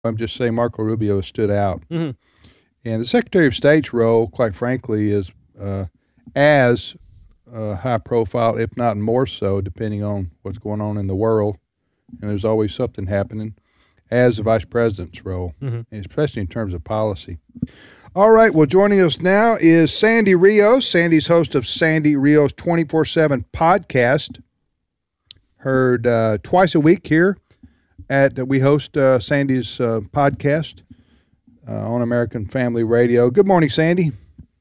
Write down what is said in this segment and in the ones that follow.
I'm just saying Marco Rubio stood out. Mm-hmm. And the Secretary of State's role, quite frankly, is as high profile, if not more so, depending on what's going on in the world. And there's always something happening, as the Vice President's role, especially in terms of policy. All right, well, joining us now is Sandy Rios. Sandy's host of Sandy Rios 24/7 podcast. Heard twice a week here we host Sandy's podcast on American Family Radio. Good morning, Sandy.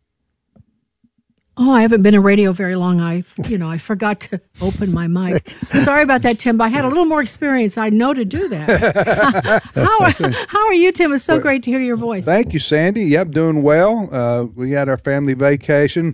Oh, I haven't been in radio very long. I forgot to open my mic. Sorry about that, Tim, but I had a little more experience. I know to do that. How are you, Tim? It's so great to hear your voice. Thank you, Sandy. Yep, doing well. We had our family vacation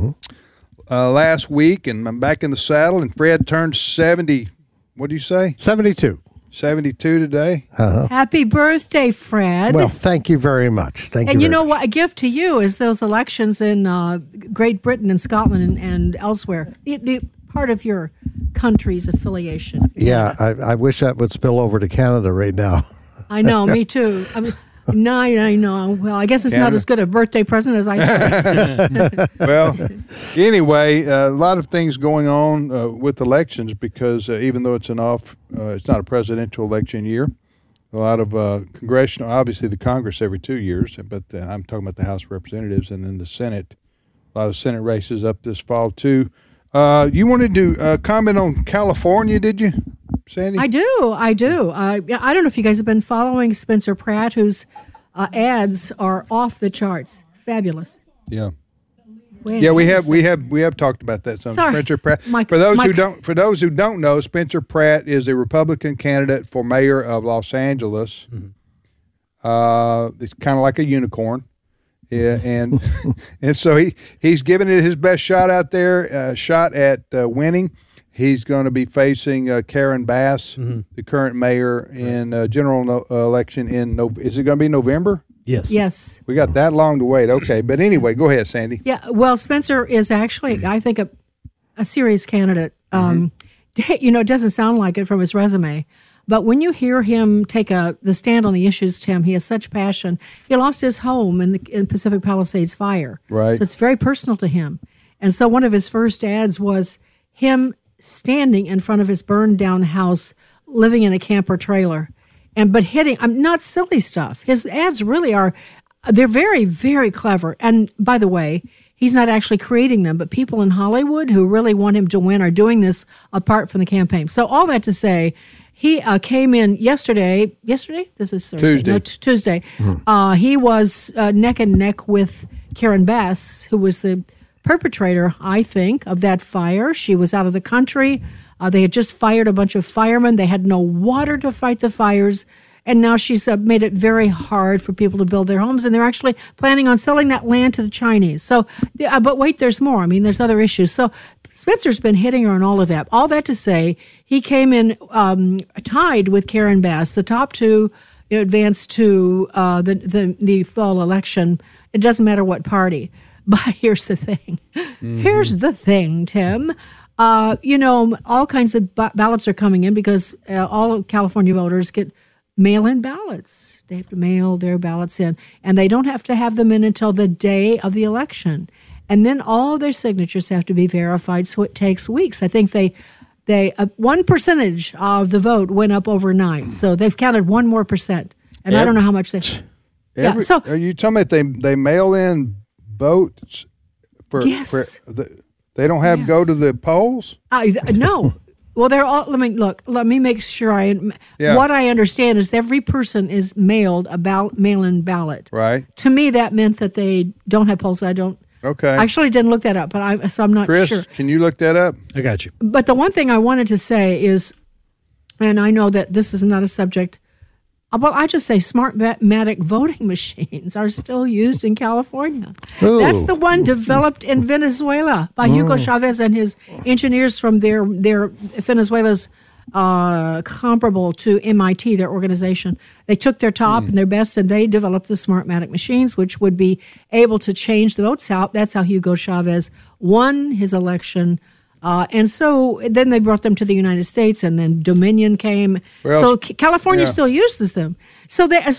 last week, and I'm back in the saddle, and Fred turned 70. What do you say? 72. 72 today. Happy birthday, Fred. Well, thank you very much. Thank you. And you know what? A gift to you is those elections in Great Britain and Scotland and elsewhere. The part of your country's affiliation. Yeah, I wish that would spill over to Canada right now. I know, me too. No, I know. Well, I guess it's not as good a birthday present as I thought. Well, anyway, a lot of things going on with elections because even though it's it's not a presidential election year, a lot of congressional, obviously the Congress every 2 years, but I'm talking about the House of Representatives and then the Senate. A lot of Senate races up this fall, too. You wanted to comment on California, did you, Sandy? I do. I don't know if you guys have been following Spencer Pratt, whose ads are off the charts. Fabulous. Yeah. Yeah, we have talked about that some. Sorry. Spencer Pratt. For those who don't know, Spencer Pratt is a Republican candidate for mayor of Los Angeles. Mm-hmm. It's kind of like a unicorn. Yeah, and so he's giving it his best shot out there, shot at winning. He's going to be facing Karen Bass, the current mayor, in general election is it going to be November? Yes. We got that long to wait. Okay, but anyway, go ahead, Sandy. Yeah, well, Spencer is actually, I think, a serious candidate. It doesn't sound like it from his resume. But when you hear him take the stand on the issues, Tim, he has such passion. He lost his home in Pacific Palisades fire. Right. So it's very personal to him. And so one of his first ads was him standing in front of his burned down house, living in a camper trailer, but hitting, not silly stuff. His ads really they're very, very clever. And by the way, he's not actually creating them, but people in Hollywood who really want him to win are doing this apart from the campaign. So all that to say, he came in yesterday. Yesterday? This is Thursday. Tuesday. No, Tuesday. He was neck and neck with Karen Bass, who was the perpetrator, I think, of that fire. She was out of the country. They had just fired a bunch of firemen. They had no water to fight the fires. And now she's made it very hard for people to build their homes. And they're actually planning on selling that land to the Chinese. So, but wait, there's more. I mean, there's other issues. So Spencer's been hitting her on all of that. All that to say, he came in tied with Karen Bass. The top two advanced to the fall election. It doesn't matter what party. But here's the thing. Here's the thing, Tim. All kinds of ballots are coming in because all of California voters get mail-in ballots. They have to mail their ballots in, and they don't have to have them in until the day of the election. And then all their signatures have to be verified, so it takes weeks. I think they 1% of the vote went up overnight, so they've counted 1 more percent. And I don't know how much they. So are you talking about they mail in votes for? Yes. They don't have go to the polls? No. Well, they're all. Let me make sure what I understand is every person is mailed a mail-in ballot. Right. To me, that meant that they don't have polls. I don't. Okay. I actually didn't look that up, but so I'm not Chris, sure. Can you look that up? I got you. But the one thing I wanted to say is, and I know that this is not a subject. Well, I just say Smartmatic voting machines are still used in California. Ooh. That's the one developed in Venezuela by Hugo Chavez and his engineers from their Venezuela's comparable to MIT, their organization. They took their top and their best, and they developed the Smartmatic machines, which would be able to change the votes out. That's how Hugo Chavez won his election And so then they brought them to the United States, and then Dominion came. Well, so California yeah. still uses them. So